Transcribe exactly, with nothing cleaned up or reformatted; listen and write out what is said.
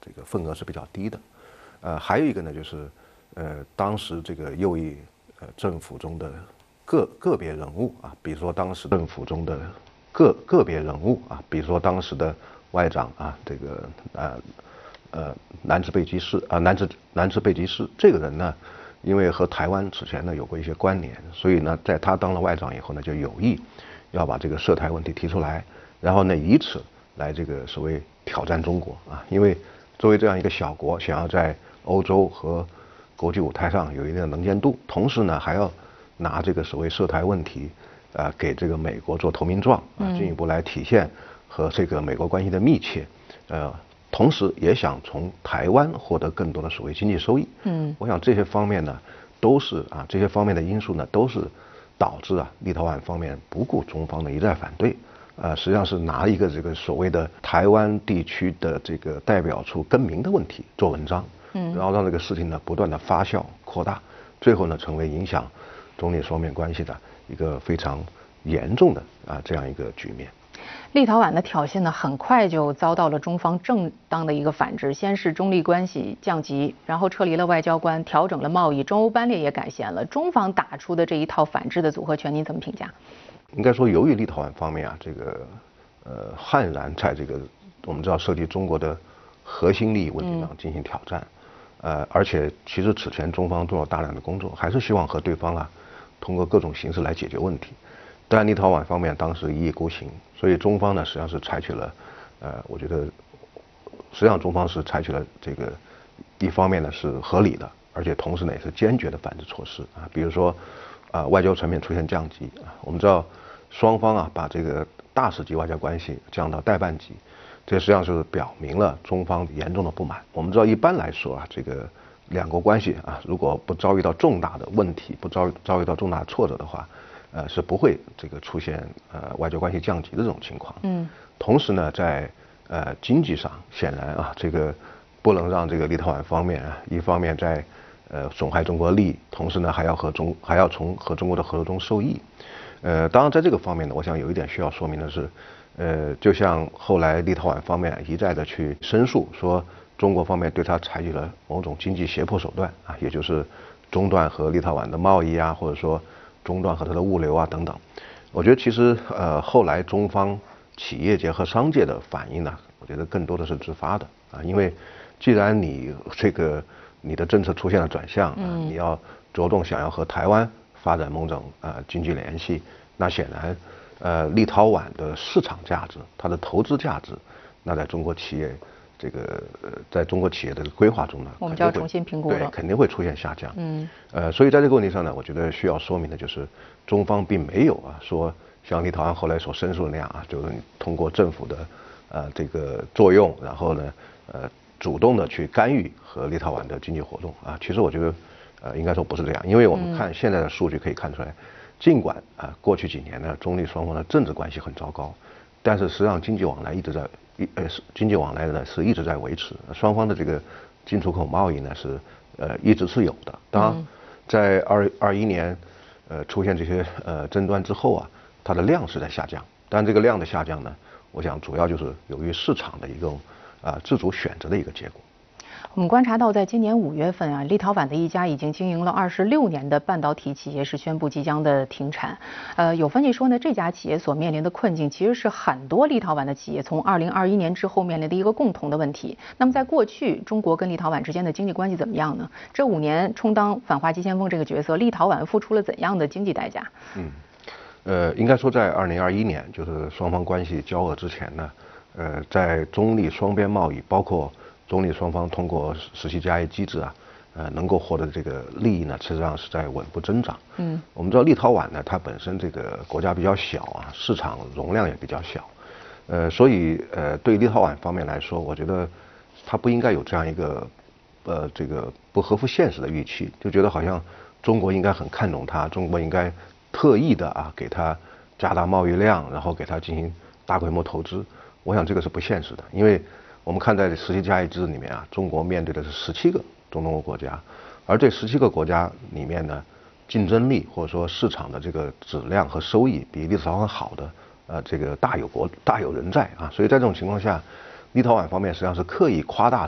这个份额是比较低的。呃，还有一个呢，就是呃，当时这个右翼呃政府中的个个别人物啊，比如说当时政府中的个个别人物啊，比如说当时的外长啊，这个呃呃南支贝基士啊，南支南支贝基士这个人呢，因为和台湾此前呢有过一些关联，所以呢，在他当了外长以后呢，就有意要把这个涉台问题提出来，然后呢，以此来这个所谓挑战中国啊，因为作为这样一个小国，想要在欧洲和国际舞台上有一定的能见度，同时呢，还要拿这个所谓涉台问题，呃，给这个美国做投名状啊，进一步来体现和这个美国关系的密切，呃，同时也想从台湾获得更多的所谓经济收益。嗯，我想这些方面呢，都是啊，这些方面的因素呢，都是导致啊，立陶宛方面不顾中方的一再反对。呃，实际上是拿一个这个所谓的台湾地区的这个代表处更名的问题做文章，嗯，然后让这个事情呢不断的发酵扩大，最后呢成为影响中立双边关系的一个非常严重的啊这样一个局面。 立陶宛的挑衅呢，很快就遭到了中方正当的一个反制。先是中立关系降级，然后撤离了外交官，调整了贸易，中欧班列也改弦了。中方打出的这一套反制的组合拳，您怎么评价？ 应该说，由于立陶宛方面啊，这个呃悍然在这个我们知道涉及中国的核心利益问题上进行挑战，嗯、呃，而且其实此前中方做了大量的工作，还是希望和对方啊通过各种形式来解决问题。但立陶宛方面当时一意孤行，所以中方呢实际上是采取了，呃，我觉得实际上中方是采取了这个一方面呢是合理的，而且同时呢也是坚决的反制措施啊，比如说。啊、呃，外交层面出现降级啊，我们知道双方啊把这个大使级外交关系降到代办级，这实际上是表明了中方严重的不满。我们知道一般来说啊，这个两国关系啊，如果不遭遇到重大的问题，不遭遭遇到重大挫折的话，呃，是不会这个出现呃外交关系降级的这种情况。嗯。同时呢，在呃经济上，显然啊，这个不能让这个立陶宛方面啊，一方面在呃，损害中国利益，同时呢，还要和中还要从和中国的合作中受益。呃，当然，在这个方面呢，我想有一点需要说明的是，呃，就像后来立陶宛方面一再的去申诉，说中国方面对他采取了某种经济胁迫手段啊，也就是中断和立陶宛的贸易啊，或者说中断和他的物流啊等等。我觉得其实呃，后来中方企业界和商界的反应呢，我觉得更多的是自发的啊，因为既然你这个。你的政策出现了转向，啊，你要着重想要和台湾发展某种呃经济联系，那显然，呃，立陶宛的市场价值，它的投资价值，那在中国企业这个呃，在中国企业的规划中呢， 我们就要重新评估了， 对，肯定会出现下降。嗯，呃，所以在这个问题上呢，我觉得需要说明的就是，中方并没有啊说像立陶宛后来所申诉的那样啊，就是通过政府的呃这个作用，然后呢，呃。主动的去干预和立陶宛的经济活动啊，其实我觉得，呃，应该说不是这样，因为我们看现在的数据可以看出来，尽管啊过去几年呢中立双方的政治关系很糟糕，但是实际上经济往来一直在一呃经济往来呢是一直在维持，双方的这个进出口贸易呢是呃一直是有的。当然，在二二一年呃出现这些呃争端之后啊，它的量是在下降，但这个量的下降呢，我想主要就是由于市场的一种。啊，自主选择的一个结果。 我们观察到，在今年五月份啊，立陶宛的一家已经经营了二十六年的半导体企业是宣布即将的停产。呃，有分析说呢，这家企业所面临的困境，其实是很多立陶宛的企业从二零二一年之后面临的一个共同的问题。那么，在过去，中国跟立陶宛之间的经济关系怎么样呢？这五年充当反华急先锋这个角色，立陶宛付出了怎样的经济代价？ 嗯，呃，应该说在二零二一年，就是双方关系交恶之前呢。呃，在中立双边贸易，包括中立双方通过实习加一机制啊，呃，能够获得这个利益呢，实际上是在稳步增长。嗯，我们知道立陶宛呢，它本身这个国家比较小啊，市场容量也比较小，呃，所以呃，对立陶宛方面来说，我觉得它不应该有这样一个呃这个不合乎现实的预期，就觉得好像中国应该很看重它，中国应该特意的啊给它加大贸易量，然后给它进行大规模投资。我想这个是不现实的，因为我们看在实习加一制里面啊，中国面对的是十七个中东欧国家，而这十七个国家里面呢，竞争力或者说市场的这个质量和收益比立陶宛好的，呃，这个大有国大有人在啊，所以在这种情况下，立陶宛方面实际上是刻意夸大。